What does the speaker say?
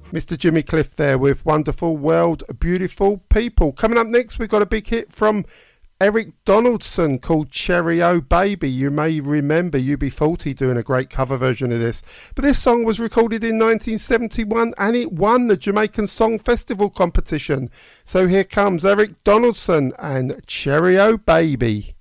Mr. Jimmy Cliff there with Wonderful World, Beautiful People. Coming up next, we've got a big hit from Eric Donaldson called Cherry-O Baby. You may remember UB40 doing a great cover version of this. But this song was recorded in 1971 and it won the Jamaican Song Festival competition. So here comes Eric Donaldson and Cherry-O Baby.